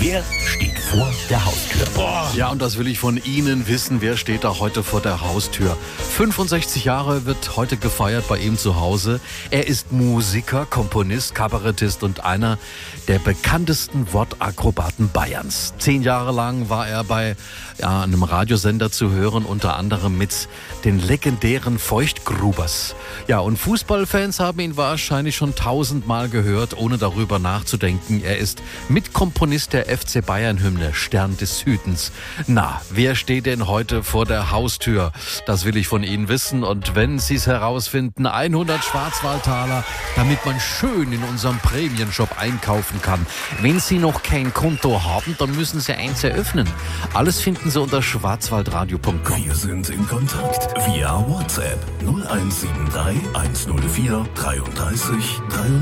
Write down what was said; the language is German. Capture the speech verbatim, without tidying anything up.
Wer steht vor der Haustür? Boah. Ja, und das will ich von Ihnen wissen. Wer steht da heute vor der Haustür? fünfundsechzig Jahre wird heute gefeiert bei ihm zu Hause. Er ist Musiker, Komponist, Kabarettist und einer der bekanntesten Wortakrobaten Bayerns. Zehn Jahre lang war er bei ja, einem Radiosender zu hören, unter anderem mit den legendären Feuchtgrubers. Ja, und Fußballfans haben ihn wahrscheinlich schon tausendmal gehört, ohne darüber nachzudenken. Er ist Mitkomponist der F C Bayern-Hymne Stern des Südens. Na, wer steht denn heute vor der Haustür? Das will ich von Ihnen wissen. Und wenn Sie es herausfinden, hundert Schwarzwaldtaler, damit man schön in unserem Prämienshop einkaufen kann. Wenn Sie noch kein Konto haben, dann müssen Sie eins eröffnen. Alles finden Sie unter schwarzwaldradio punkt com. Wir sind in Kontakt via WhatsApp null eins sieben drei eins null vier drei drei drei